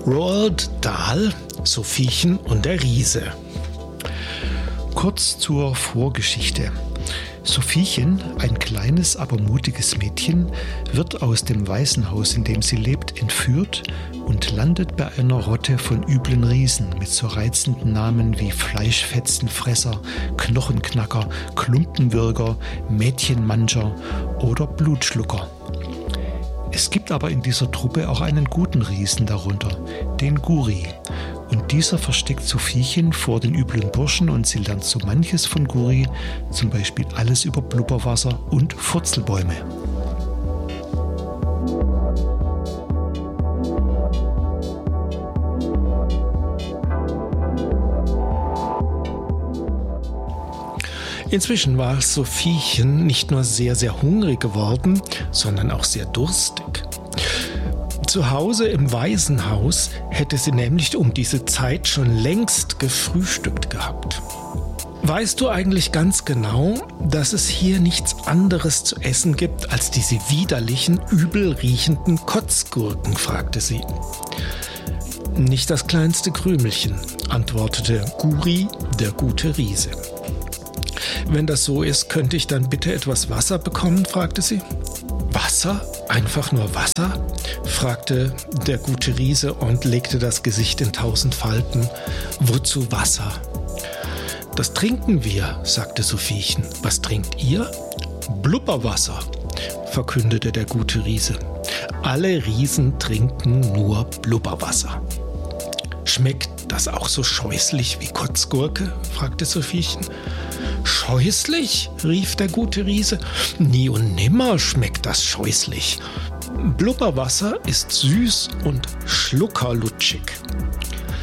Roald Dahl, Sophiechen und der Riese. Kurz zur Vorgeschichte. Sophiechen, ein kleines, aber mutiges Mädchen, wird aus dem Waisenhaus, in dem sie lebt, entführt und landet bei einer Rotte von üblen Riesen mit so reizenden Namen wie Fleischfetzenfresser, Knochenknacker, Klumpenwürger, Mädchenmanscher oder Blutschlucker. Es gibt aber in dieser Truppe auch einen guten Riesen darunter, den Guri. Und dieser versteckt Sophiechen vor den üblen Burschen und sie lernt so manches von Guri, zum Beispiel alles über Blubberwasser und Furzelbäume. Inzwischen war Sophiechen nicht nur sehr, sehr hungrig geworden, sondern auch sehr durstig. Zu Hause im Waisenhaus hätte sie nämlich um diese Zeit schon längst gefrühstückt gehabt. Weißt du eigentlich ganz genau, dass es hier nichts anderes zu essen gibt als diese widerlichen, übel riechenden Kotzgurken?, fragte sie. Nicht das kleinste Krümelchen, antwortete Guri, der gute Riese. Wenn das so ist, könnte ich dann bitte etwas Wasser bekommen?, fragte sie. Wasser? Einfach nur Wasser?, fragte der gute Riese und legte das Gesicht in 1000 Falten. Wozu Wasser? Das trinken wir, sagte Sophiechen. Was trinkt ihr? Blubberwasser, verkündete der gute Riese. Alle Riesen trinken nur Blubberwasser. Schmeckt das auch so scheußlich wie Kotzgurke?, fragte Sophiechen. Scheußlich? Rief der gute Riese. Nie und nimmer schmeckt das scheußlich. Blubberwasser ist süß und schluckerlutschig.